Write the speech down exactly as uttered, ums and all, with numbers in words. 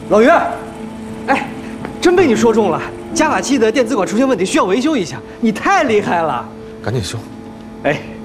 老于，哎，真被你说中了。加法器的电子管出现问题，需要维修一下。你太厉害了， 赶紧修。 哎。